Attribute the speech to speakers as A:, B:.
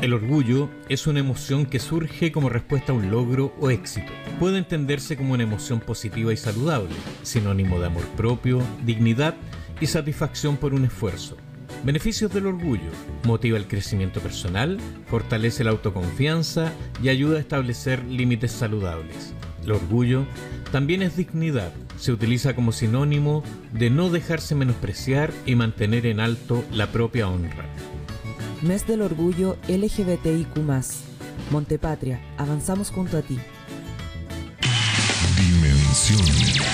A: El orgullo es una emoción que surge como respuesta a un logro o éxito. Puede entenderse como una emoción positiva y saludable, sinónimo de amor propio, dignidad y satisfacción por un esfuerzo. Beneficios del orgullo: motiva el crecimiento personal, fortalece la autoconfianza y ayuda a establecer límites saludables. El orgullo también es dignidad. Se utiliza como sinónimo de no dejarse menospreciar y mantener en alto la propia honra.
B: Mes del Orgullo LGBTIQ+. Montepatria, avanzamos junto a ti.
C: Dimensión.